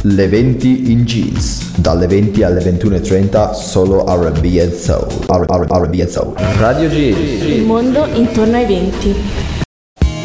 Le 20 in jeans, dalle 20 alle 21:30 solo R&B and Soul. R&B and Soul. Radio G. Il mondo intorno ai 20.